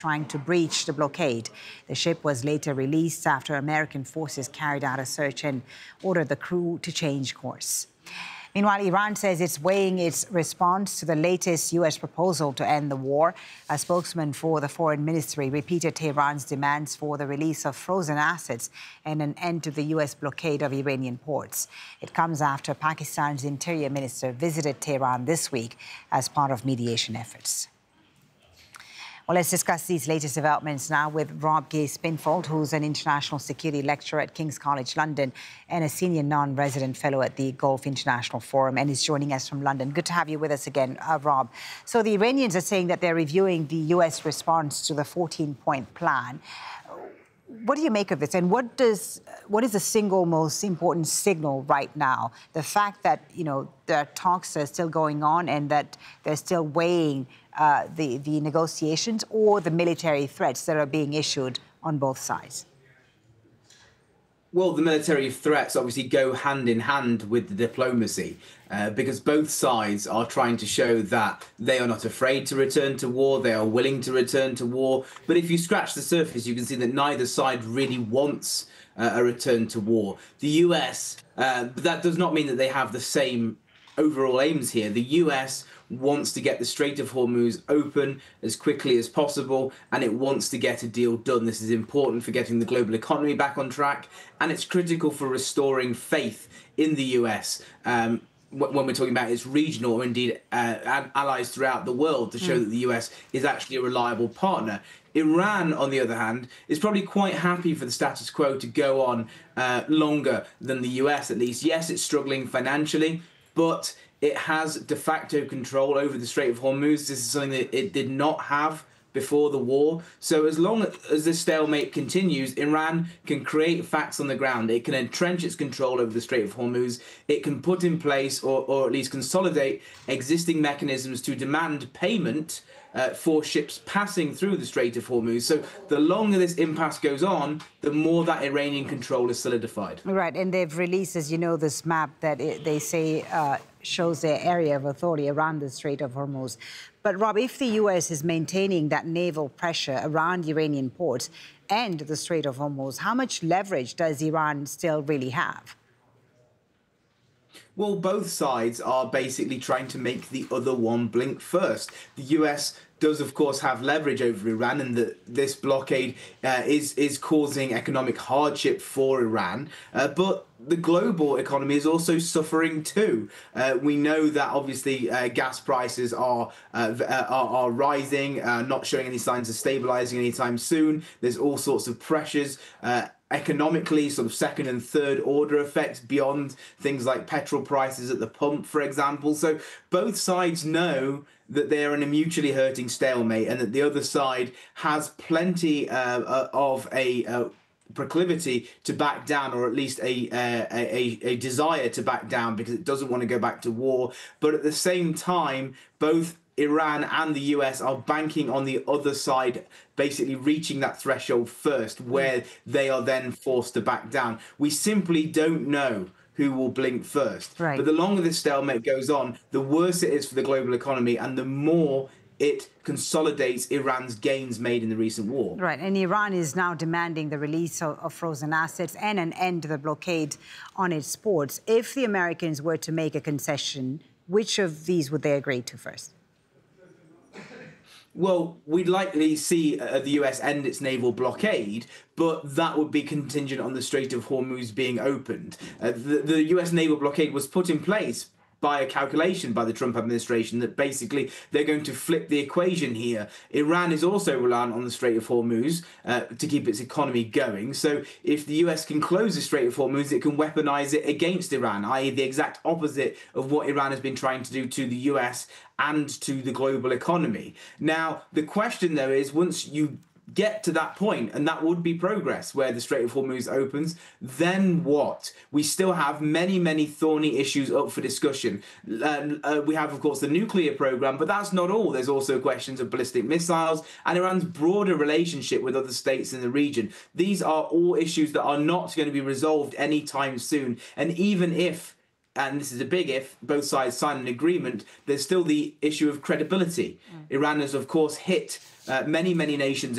trying to breach the blockade. The ship was later released after American forces carried out a search and ordered the crew to change course. Meanwhile, Iran says it's weighing its response to the latest U.S. proposal to end the war. A spokesman for the foreign ministry repeated Tehran's demands for the release of frozen assets and an end to the U.S. blockade of Iranian ports. It comes after Pakistan's interior minister visited Tehran this week as part of mediation efforts. Well, let's discuss these latest developments now with Rob Gay-Spinfold, who's an international security lecturer at King's College London and a senior non-resident fellow at the Gulf International Forum, and is joining us from London. Good to have you with us again, Rob. So the Iranians are saying that they're reviewing the U.S. response to the 14-point plan. What do you make of this? And what is the single most important signal right now? The fact that, the talks are still going on and that they're still weighing the negotiations, or the military threats that are being issued on both sides? Well, the military threats obviously go hand in hand with the diplomacy, because both sides are trying to show that they are not afraid to return to war, they are willing to return to war. But if you scratch the surface, you can see that neither side really wants a return to war. The US, that does not mean that they have the same overall aims here. The US wants to get the Strait of Hormuz open as quickly as possible, and it wants to get a deal done. This is important for getting the global economy back on track, and it's critical for restoring faith in the US when we're talking about its regional or indeed allies throughout the world, to show that the US is actually a reliable partner. Iran, on the other hand, is probably quite happy for the status quo to go on longer than the US, at least. Yes, it's struggling financially, but it has de facto control over the Strait of Hormuz. This is something that it did not have before the war. So as long as this stalemate continues, Iran can create facts on the ground. It can entrench its control over the Strait of Hormuz. It can put in place, or at least consolidate, existing mechanisms to demand payment for ships passing through the Strait of Hormuz. So the longer this impasse goes on, the more that Iranian control is solidified. Right, and they've released, as you know, this map that they say shows their area of authority around the Strait of Hormuz. But, Rob, if the U.S. is maintaining that naval pressure around Iranian ports and the Strait of Hormuz, how much leverage does Iran still really have? Well, both sides are basically trying to make the other one blink first. The US does, of course, have leverage over Iran, and that this blockade is causing economic hardship for Iran. But the global economy is also suffering too. We know that obviously gas prices are rising, not showing any signs of stabilizing anytime soon. There's all sorts of pressures. Economically, sort of second and third order effects beyond things like petrol prices at the pump, for example. So both sides know that they are in a mutually hurting stalemate, and that the other side has plenty of a proclivity to back down, or at least a desire to back down, because it doesn't want to go back to war. But at the same time, both Iran and the US are banking on the other side basically reaching that threshold first, where they are then forced to back down. We simply don't know who will blink first. Right. But the longer this stalemate goes on, the worse it is for the global economy, and the more it consolidates Iran's gains made in the recent war. Right, and Iran is now demanding the release of frozen assets and an end to the blockade on its ports. If the Americans were to make a concession, which of these would they agree to first? Well, we'd likely see the US end its naval blockade, but that would be contingent on the Strait of Hormuz being opened. The US naval blockade was put in place by a calculation by the Trump administration that basically they're going to flip the equation here. Iran is also reliant on the Strait of Hormuz to keep its economy going. So if the US can close the Strait of Hormuz, it can weaponize it against Iran, i.e. the exact opposite of what Iran has been trying to do to the US and to the global economy. Now, the question, though, is once you get to that point, and that would be progress, where the Strait of Hormuz opens, then what? We still have many, many thorny issues up for discussion. We have, of course, the nuclear program, but that's not all. There's also questions of ballistic missiles and Iran's broader relationship with other states in the region. These are all issues that are not going to be resolved anytime soon. And even if, and this is a big if, both sides sign an agreement, there's still the issue of credibility. Iran has, of course, hit many, many nations